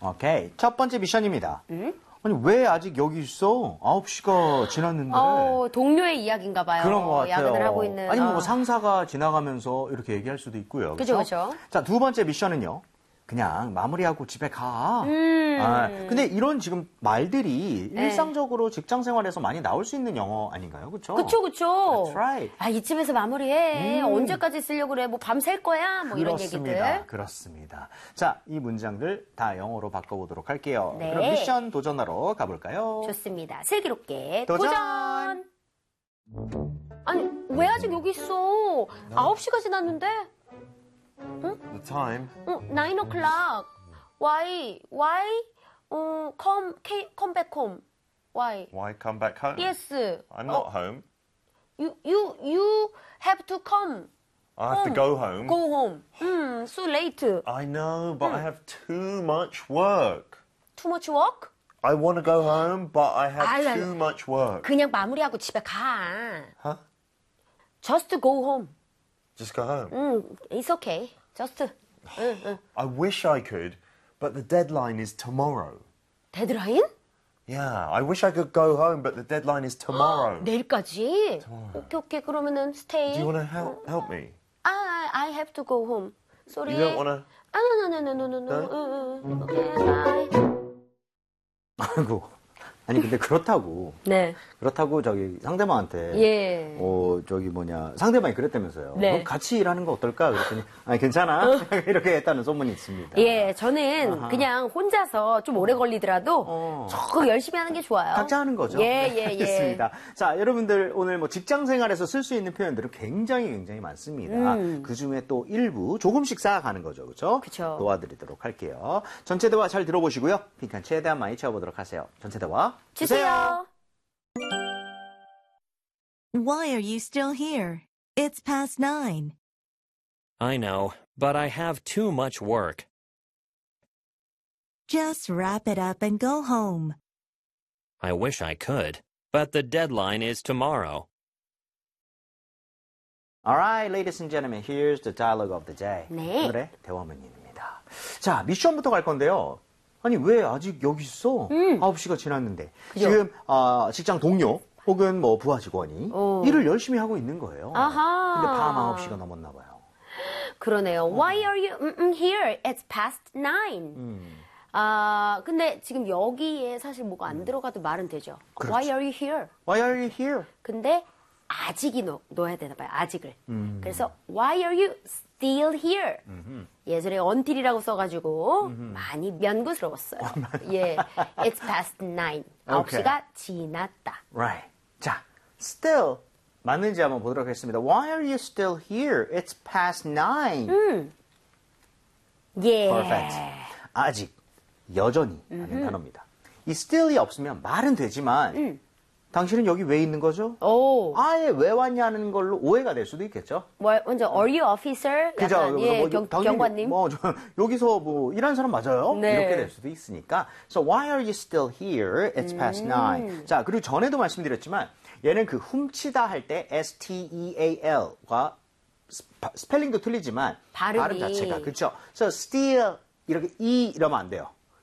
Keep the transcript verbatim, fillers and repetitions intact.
오케이. 첫 번째 미션입니다. 음? 아니, 왜 아직 여기 있어? 아홉 시가 지났는데. 어, 동료의 이야기인가 봐요. 그런 것 같아요. 야근을 하고 있는. 아니, 뭐 어. 상사가 지나가면서 이렇게 얘기할 수도 있고요. 그죠, 그렇죠? 그죠. 자, 두 번째 미션은요. 그냥 마무리하고 집에 가. 음. 아, 근데 이런 지금 말들이 네. 일상적으로 직장 생활에서 많이 나올 수 있는 영어 아닌가요? 그렇죠? 그쵸, 그쵸. That's right. 아, 이쯤에서 마무리해. 음. 언제까지 쓰려고 그래? 뭐 밤샐 거야? 뭐 이런 그렇습니다. 얘기들. 그렇습니다. 자, 이 문장들 다 영어로 바꿔보도록 할게요. 네. 그럼 미션 도전하러 가볼까요? 좋습니다. 슬기롭게 도전! 도전! 아니, 왜 아직 여기 있어? 아홉 시가 지났는데? The time? 어, nine o'clock. Why? Why? 어, come, come back home. Why? Why come back home? Yes. I'm not 어, home. You, you, you have to come. I have to go home. Go home. 음, so late. I know, but I have too much work. Too much work? I want to go home, but I have 아유, too much work. 그냥 마무리하고 집에 가. Huh? Just go home. Just go home. 음, it's okay. Just. 응, 응. I wish I could, but the deadline is tomorrow. 데드라인? Yeah, I wish I could go home, but the deadline is tomorrow. 내일까지? 오케이, 오케이. 그러면은 stay. Do you want to help help me? I, I have to go home. Sorry. You don't want to? 아, no, no, no, no, no, no. No? 응, 응. 오케이, bye. 아이고. 아니, 근데 그렇다고. 네. 그렇다고 저기 상대방한테. 예. 어, 저기 뭐냐. 상대방이 그랬다면서요. 네. 그럼 같이 일하는 거 어떨까? 그랬더니, 아니, 괜찮아. 이렇게 했다는 소문이 있습니다. 예, 저는 아하. 그냥 혼자서 좀 오래 걸리더라도 어. 저 열심히 하는 게 좋아요. 각자 하는 거죠. 예, 네, 예, 예. 알겠습니다. 자, 여러분들 오늘 뭐 직장 생활에서 쓸 수 있는 표현들은 굉장히 굉장히 많습니다. 음. 그 중에 또 일부 조금씩 쌓아가는 거죠. 그렇죠? 그쵸. 도와드리도록 할게요. 전체 대화 잘 들어보시고요. 핑크한 최대한 많이 채워보도록 하세요. 전체 대화 주세요. Why are you still here? It's past nine. I know, but I have too much work. Just wrap it up and go home. I wish I could, but the deadline is tomorrow. Alright, ladies and gentlemen, here's the dialogue of the day. 네. 오늘의 대화문입니다. 자, 미션부터 갈 건데요. 아니, 왜 아직 여기 있어? 음. 아홉 시가 지났는데. 그죠? 지금 어, 직장 동료 혹은 뭐 부하 직원이 어. 일을 열심히 하고 있는 거예요. 아하. 근데 밤 아홉 시가 넘었나 봐요. 그러네요. Why are you mm, mm, here? It's past nine. 음. 아, 근데 지금 여기에 사실 뭐가 안 들어가도 말은 되죠. 그렇죠. Why are you here? Why are you here? 근데 아직이 넣, 넣어야 되나 봐요. 아직을. 음. 그래서 Why are you still here? 예전에 until이라고 써가지고 많이 면구스러웠어요. 예, It's past nine. 아홉 시가 지났다. Right. 자, still 맞는지 한번 보도록 하겠습니다. Why are you still here? It's past nine. 음. 예. Perfect. 아직, 여전히 하는 단어입니다. 이 still이 없으면 말은 되지만 음. 당신은 여기 왜 있는 거죠? 오. 아예 왜 왔냐는 걸로 오해가 될 수도 있겠죠. 뭐, 먼저 Are you officer? 그죠? 약간, 예, 뭐, 경, 당연히 경관님. 뭐, 저, 여기서 뭐, 일하는 사람 맞아요? 네. 이렇게 될 수도 있으니까. So, why are you still here? It's past 음. nine. 자, 그리고 전에도 말씀드렸지만, 얘는 그 훔치다 할 때 S-T-E-A-L과 스펠링도 틀리지만, 발음이. 발음 자체가. 그쵸? So, steal, 이렇게 E 이러면 안 돼요.